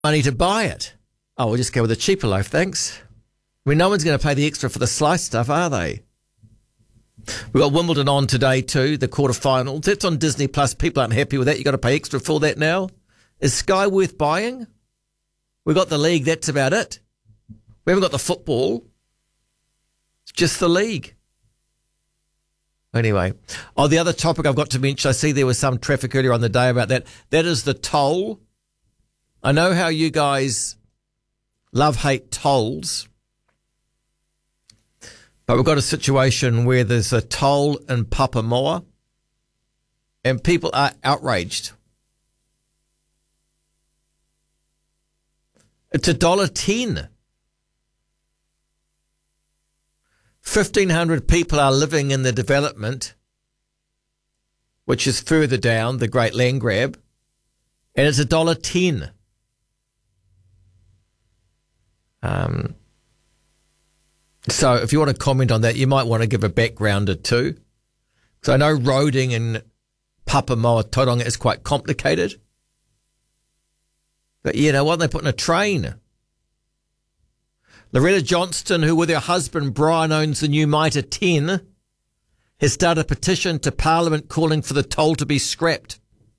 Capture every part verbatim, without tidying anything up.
money to buy it. Oh, we'll just go with a cheaper loaf, thanks. I mean, no one's going to pay the extra for the sliced stuff, are they? We've got Wimbledon on today too, the quarterfinals. It's on Disney Plus. People aren't happy with that. You've got to pay extra for that now. Is Sky worth buying? We've got the league. That's about it. We haven't got the football. It's just the league. Anyway. Oh, the other topic I've got to mention, I see there was some traffic earlier on the day about that. That is the toll. I know how you guys love, hate tolls. But we've got a situation where there's a toll in Papamoa and people are outraged. It's a dollar ten. fifteen hundred people are living in the development, which is further down, the Great Land Grab, and it's a dollar ten. Um... So if you want to comment on that, you might want to give a background or two. So I know roading in Papamoa, Tauranga is quite complicated. But, you know, why don't they put in a train? Loretta Johnston, who with her husband Brian owns the new Mitre ten, has started a petition to Parliament calling for the toll to be scrapped.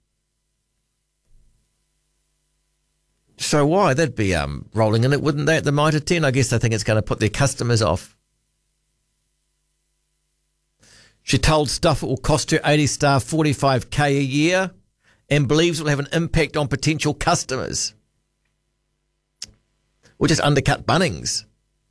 So why? They'd be um, rolling in it, wouldn't they, at the Mitre ten? I guess they think it's going to put their customers off. She told Stuff it will cost her eighty staff forty-five K a year and believes it will have an impact on potential customers. Or just undercut Bunnings.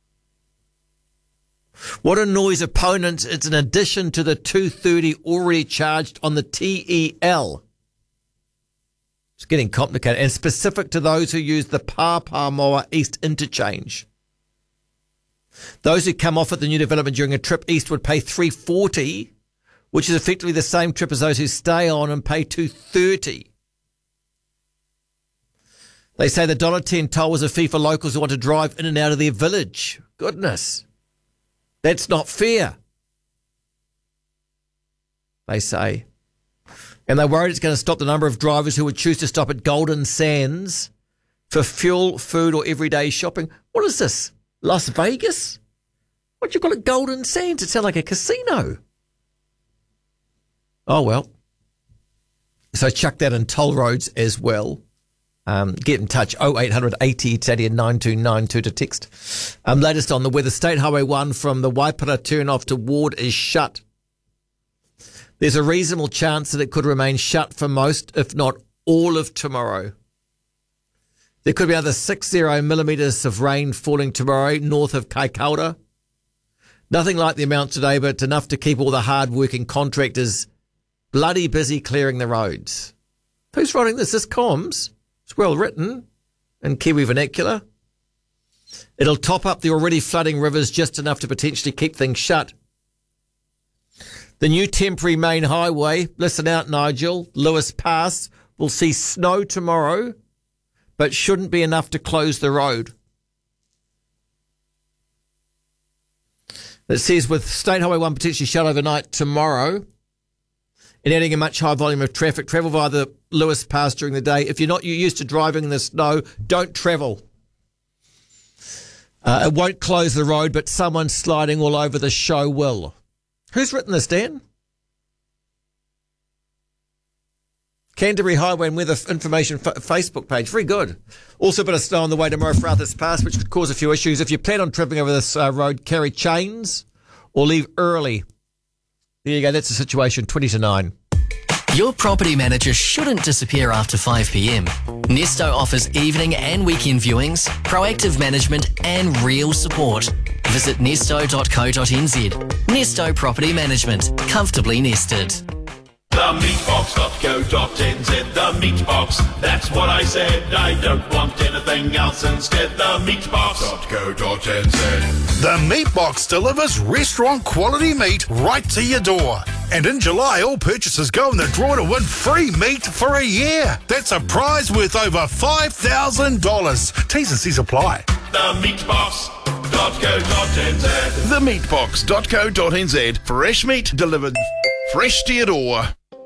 What annoys opponents is an addition to the two thirty already charged on the T E L. It's getting complicated, and specific to those who use the Papamoa East interchange. Those who come off at the new development during a trip east would pay three forty, which is effectively the same trip as those who stay on and pay two thirty. They say the one dollar ten toll was a fee for locals who want to drive in and out of their village. Goodness, that's not fair, they say. And they're worried it's going to stop the number of drivers who would choose to stop at Golden Sands for fuel, food or everyday shopping. What is this? Las Vegas? What do you call it, Golden Sands? It sounds like a casino. Oh, well. So chuck that in toll roads as well. Um, get in touch, oh eight hundred eighty eighty and nine two nine two to text. Um, latest on the weather. State Highway one from the Waipara turn off to Ward is shut. There's a reasonable chance that it could remain shut for most, if not all, of tomorrow. There could be another sixty millimetres of rain falling tomorrow north of Kaikoura. Nothing like the amount today, but it's enough to keep all the hard-working contractors bloody busy clearing the roads. Who's writing this? This comms. It's well written in Kiwi vernacular. It'll top up the already flooding rivers just enough to potentially keep things shut. The new temporary main highway, listen out, Nigel, Lewis Pass, will see snow tomorrow, but shouldn't be enough to close the road. It says with State Highway one potentially shut overnight tomorrow and adding a much higher volume of traffic, travel via the Lewis Pass during the day. If you're not you're used to driving in the snow, don't travel. Uh, it won't close the road, but someone sliding all over the show will. Who's written this, Dan? Canterbury Highway and Weather Information f- Facebook page. Very good. Also a bit of snow on the way tomorrow for Arthur's Pass, which could cause a few issues. If you plan on tripping over this uh, road, carry chains or leave early. There you go. That's the situation. twenty to nine. Your property manager shouldn't disappear after five p.m. Nesto offers evening and weekend viewings, proactive management and real support. Visit nesto dot co dot n z. Nesto Property Management. Comfortably nested. The meatbox dot co dot n z. The Meatbox. That's what I said. I don't want anything else instead. The meatbox dot co dot n z. The Meatbox delivers restaurant quality meat right to your door. And in July, all purchases go in the draw to win free meat for a year. That's a prize worth over five thousand dollars. T's and C's apply. The meatbox dot co dot n z. the meatbox dot co dot n z. Fresh meat delivered fresh to your door.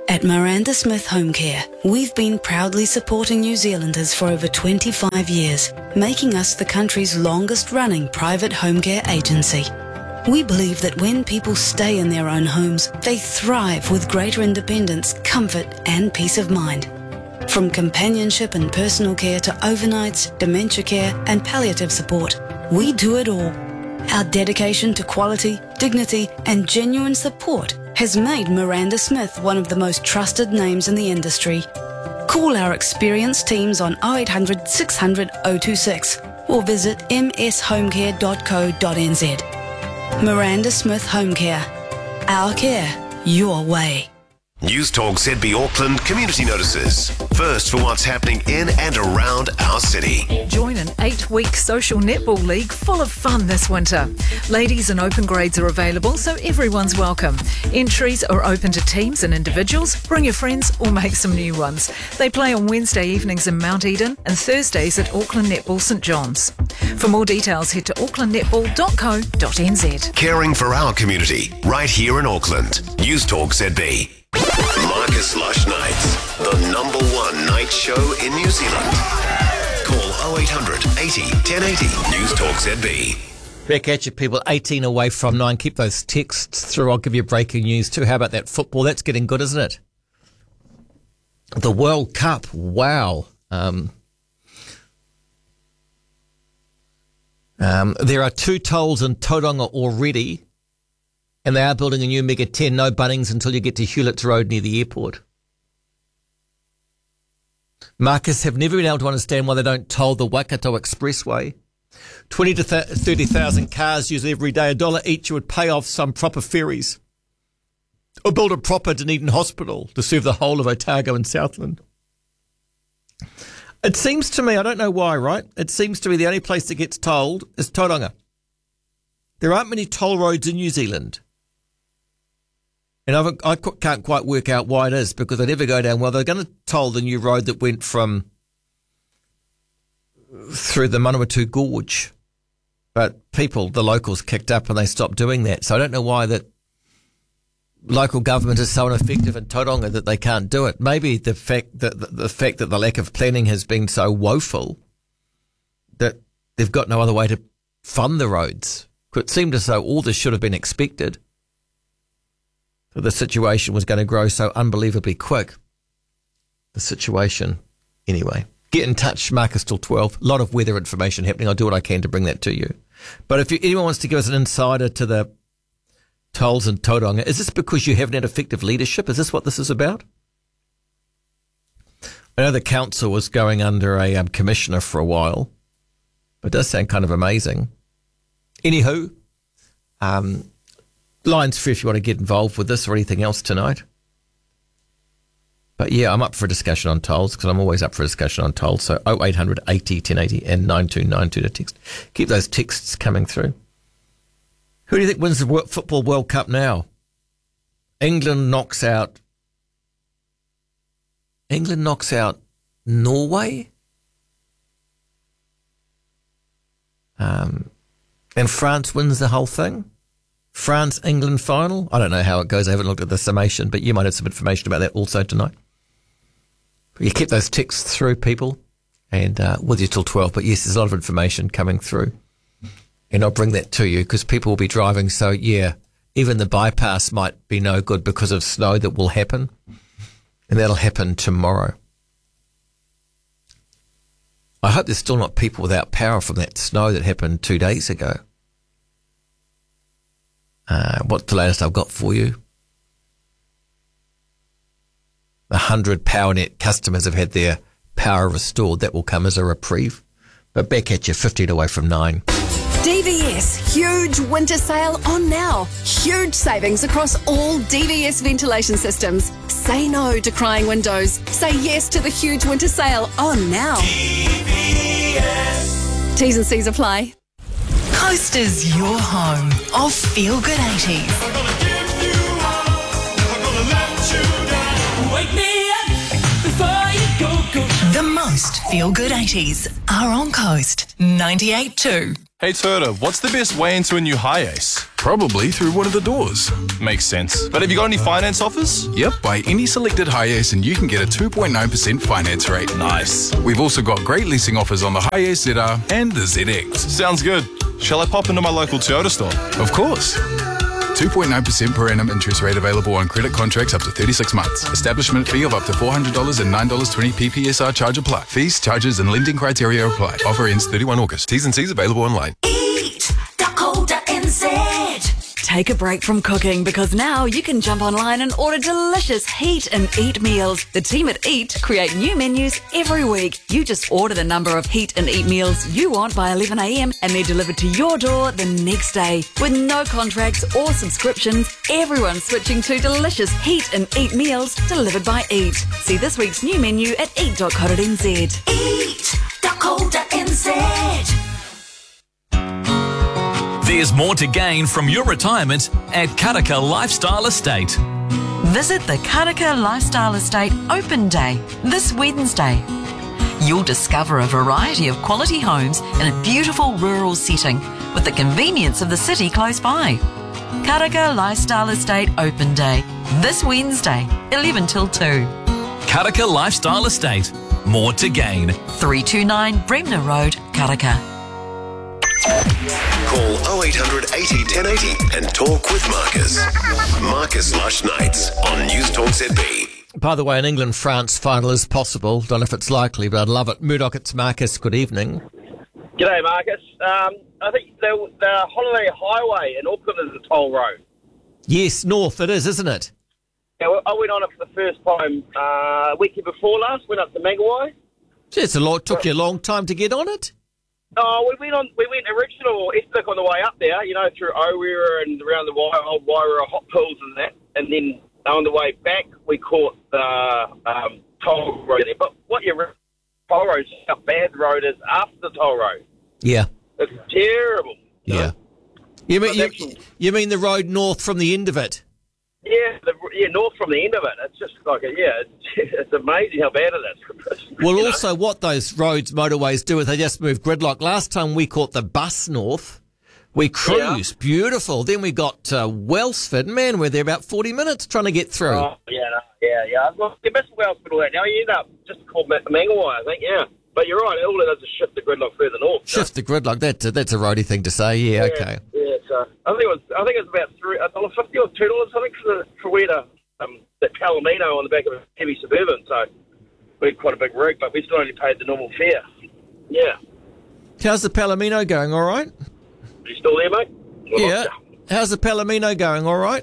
At Miranda Smith Home Care, we've been proudly supporting New Zealanders for over twenty-five years, making us the country's longest-running private home care agency. We believe that when people stay in their own homes, they thrive with greater independence, comfort and peace of mind. From companionship and personal care to overnights, dementia care and palliative support, we do it all. Our dedication to quality, dignity and genuine support has made Miranda Smith one of the most trusted names in the industry. Call our experienced teams on oh eight hundred, six hundred, oh two six or visit m s home care dot co dot n z. Miranda Smith Home Care. Our care, your way. News Talk Z B Auckland community notices. First for what's happening in and around our city. Join an eight-week social netball league full of fun this winter. Ladies and open grades are available, so everyone's welcome. Entries are open to teams and individuals. Bring your friends or make some new ones. They play on Wednesday evenings in Mount Eden and Thursdays at Auckland Netball St John's. For more details, head to auckland netball dot co dot n z. Caring for our community right here in Auckland. News Talk Z B. Marcus Lush Nights, the number one night show in New Zealand. Call oh eight hundred, eighty, ten eighty. News Talk Z B. Back at you, people. eighteen away from nine. Keep those texts through. I'll give you breaking news too. How about that football? That's getting good, isn't it? The World Cup. Wow. Um, um, there are two tolls in Tauranga already. And they are building a new Mega ten, no Bunnings until you get to Hewlett's Road near the airport. Marcus have never been able to understand why they don't toll the Waikato Expressway. twenty to thirty thousand cars use every day. A dollar each would pay off some proper ferries. Or build a proper Dunedin hospital to serve the whole of Otago and Southland. It seems to me, I don't know why, right? It seems to me the only place that gets tolled is Tauranga. There aren't many toll roads in New Zealand. And I've, I can't quite work out why it is, because they never go down. Well, they're going to toll the new road that went from through the Manawatu Gorge. But people, the locals, kicked up and they stopped doing that. So I don't know why that local government is so ineffective in Tauranga that they can't do it. Maybe the fact that the, the fact that the lack of planning has been so woeful that they've got no other way to fund the roads. It seemed as though all this should have been expected. That the situation was going to grow so unbelievably quick. The situation, anyway. Get in touch, Marcus till twelve. A lot of weather information happening. I'll do what I can to bring that to you. But if you, anyone wants to give us an insider to the tolls in Tauranga, is this because you haven't had effective leadership? Is this what this is about? I know the council was going under a um, commissioner for a while. But it does sound kind of amazing. Anywho, um, line's free if you want to get involved with this or anything else tonight. But yeah, I'm up for a discussion on tolls because I'm always up for a discussion on tolls. So oh eight hundred, eighty, ten eighty and nine two nine two to text. Keep those texts coming through. Who do you think wins the World Football World Cup now? England knocks out... England knocks out Norway? Um... And France wins the whole thing? France-England final? I don't know how it goes. I haven't looked at the summation, but you might have some information about that also tonight. You keep those texts through, people, and uh, with you till twelve. But yes, there's a lot of information coming through. And I'll bring that to you because people will be driving. So, yeah, even the bypass might be no good because of snow that will happen. And that'll happen tomorrow. I hope there's still not people without power from that snow that happened two days ago. Uh, what's the latest I've got for you? A hundred PowerNet customers have had their power restored. That will come as a reprieve. But back at you, fifteen away from nine. D V S, huge winter sale on now. Huge savings across all D V S ventilation systems. Say no to crying windows. Say yes to the huge winter sale on now. D V S. T's and C's apply. Coast is your home of Feel Good eighties. I'm gonna give you all. I'm gonna let you down. Wake me up before you go, go. The most Feel Good eighties are on Coast ninety-eight point two. Hey Turda, what's the best way into a new Hi-Ace? Probably through one of the doors. Makes sense. But have you got any finance offers? Yep, buy any selected Hi-Ace and you can get a two point nine percent finance rate. Nice. We've also got great leasing offers on the Hi-Ace Z R and the Z X. Sounds good. Shall I pop into my local Toyota store? Of course. two point nine percent per annum interest rate available on credit contracts up to thirty-six months. Establishment fee of up to four hundred dollars and nine dollars twenty P P S R charge apply. Fees, charges and lending criteria apply. Offer ends thirty-first of August. T's and C's available online. Eat Dakota N Z. Take a break from cooking because now you can jump online and order delicious Heat and Eat meals. The team at Eat create new menus every week. You just order the number of Heat and Eat meals you want by eleven a.m. and they're delivered to your door the next day. With no contracts or subscriptions, everyone's switching to delicious Heat and Eat meals delivered by Eat. See this week's new menu at eat dot co dot n z. Eat Dakota N Z. There's more to gain from your retirement at Karaka Lifestyle Estate. Visit the Karaka Lifestyle Estate Open Day this Wednesday. You'll discover a variety of quality homes in a beautiful rural setting with the convenience of the city close by. Karaka Lifestyle Estate Open Day this Wednesday, eleven till two. Karaka Lifestyle Estate. More to gain. three two nine Bremner Road, Karaka. Call oh eight hundred eighty ten eighty and talk with Marcus. Marcus Lush Nights on News Talk Z B. By the way, an England-France final is possible. Don't know if it's likely, but I'd love it. Murdoch, it's Marcus. Good evening. G'day, Marcus. Um, I think the, the Holiday Highway in Auckland is a toll road. Yes, north it is, isn't it? Yeah, well, I went on it for the first time uh, weekend before last. Went up to Mangawai. Gee, it's a lot. Took you a long time to get on it. Oh, we went on. We went original Ethnic on the way up there. You know, through Owira and around the Wai- old Wairua hot pools and that. And then on the way back, we caught the um, toll road there. But what you re- toll road, how bad the road is after the toll road. Yeah. It's terrible. You yeah. Know? You mean you, you mean the road north from the end of it? Yeah, the, yeah, north from the end of it. It's just like, a, yeah, it's, it's amazing how bad it is. Well, you also know? what those roads, motorways do is they just move gridlock. Last time we caught the bus north, we cruised, yeah. Beautiful. Then we got uh, Wellsford. Man, we're there about forty minutes trying to get through. Oh, yeah, no, yeah, yeah. Well, you missed Wellsford all that. Now you end up just called Mangawai, I think, yeah. But you're right, all it does is shift the gridlock further north. Shift so. the gridlock, that's a, that's a roadie thing to say, yeah, yeah okay. Yeah, so I think it was I think it was about three a dollar fifty or two dollars something for the for where the um that Palomino on the back of a heavy Suburban, so we had quite a big rig, but we still only paid the normal fare. Yeah. How's the Palomino going, all right? Are you still there, mate? Well, yeah. How's the Palomino going, all right?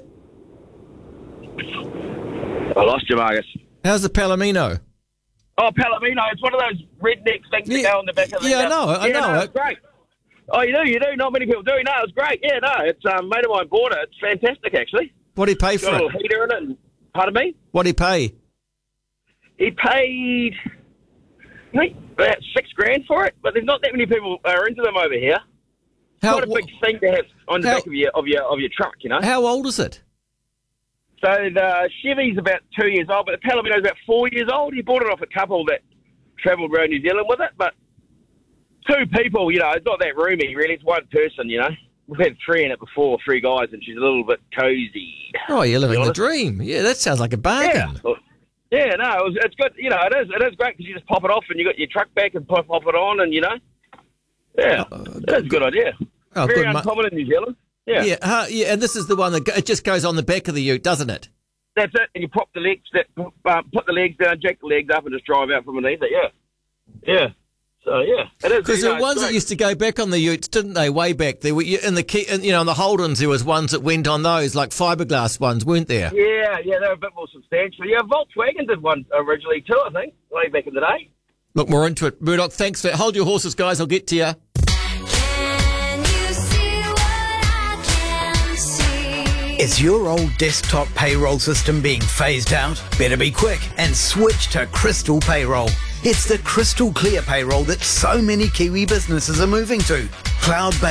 I lost you, Marcus. How's the Palomino? Oh, Palomino, it's one of those redneck things yeah. that go on the back of the... Yeah, I know, I yeah, know. No, it's great. Oh, you do, you do. Not many people do. No, it's great. Yeah, no, it's um, a mate of mine bought it. It's fantastic, actually. What did he pay Got for a it? little heater in it. And, pardon me? What did he pay? He paid, I think, about six grand for it, but there's not that many people are into them over here. It's How, quite a big thing to have on the how, back of your, of your of your truck, you know. How old is it? So the Chevy's about two years old, but the Palomino's about four years old. He bought it off a couple that travelled around New Zealand with it, but two people, you know, it's not that roomy, really. It's one person, you know. We've had three in it before, three guys, and she's a little bit cosy. Oh, you're living the dream. Yeah, that sounds like a bargain. Yeah, yeah no, it was, it's good. You know, it is It is great because you just pop it off and you got your truck back and pop, pop it on and, you know. Yeah, uh, that's a good idea. Oh, Very good, uncommon in New Zealand. Yeah. Yeah, uh, yeah, and this is the one that go, it just goes on the back of the ute, doesn't it? That's it, and you pop the legs, that, uh, put the legs down, jack the legs up, and just drive out from underneath it. Yeah, yeah. So yeah, it is. Because you the know, ones that used to go back on the utes, didn't they? Way back there, in the key, you know, in the Holdens, there was ones that went on those, like fiberglass ones, weren't there? Yeah, yeah, they were a bit more substantial. Yeah, Volkswagen did one originally too, I think, way back in the day. Look, we're into it, Murdoch. Thanks for hold your horses, guys. I'll get to you. Is your old desktop payroll system being phased out? Better be quick and switch to Crystal Payroll. It's the crystal clear payroll that so many Kiwi businesses are moving to. Cloud-based